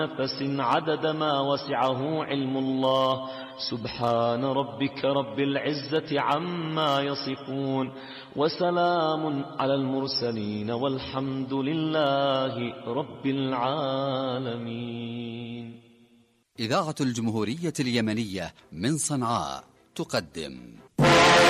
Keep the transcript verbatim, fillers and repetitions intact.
نفس عدد ما وسعه علم الله. سبحان ربك رب العزة عما يصفون، وسلام على المرسلين، والحمد لله رب العالمين. إذاعة الجمهورية اليمنية من صنعاء تقدم